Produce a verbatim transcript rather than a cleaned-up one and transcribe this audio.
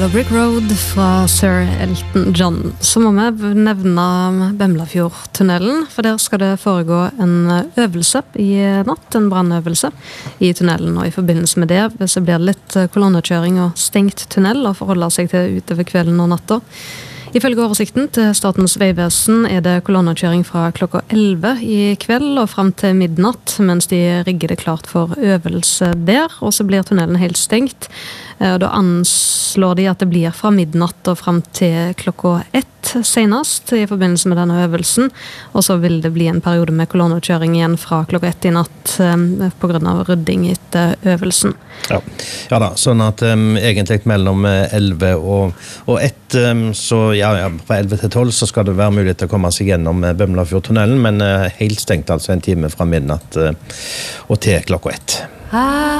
The Brick Road fra Sir Elton John. Så må vi nevne Bømlafjordtunnelen, for der skal det foregå en øvelse i natt, en brannøvelse i tunnelen, og i forbindelse med det, hvis det blir litt kolonnekjøring og stengt tunnel, og forholder seg til utover kvelden og natta. Ifølge oversikten til Statens vegvesen er det kolonnekjøring fra klokka elleve i kveld og frem til midnatt, mens de rigger det klart for øvelse der, og så blir tunnelen helt stengt. Da anslår de at det blir fra midnatt og frem til klokka ett senest i forbindelse med denne øvelsen, og så vil det bli en periode med kolonnekjøring igjen fra klokka ett i natt på grunn av rydding etter øvelsen. Ja, ja da, sånn at um, egentlig mellom elleve og, og ett, um, så ja, ja, fra elleve til tolv så skal det være mulig til å komme seg gjennom Bømlafjordtunnelen, men uh, helt stengt altså en time fra midnatt uh, og til klokka ett.